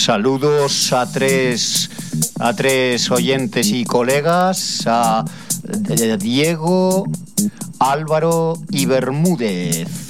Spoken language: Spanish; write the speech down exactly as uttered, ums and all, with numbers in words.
Saludos a tres, a tres oyentes y colegas, a Diego, Álvaro y Bermúdez.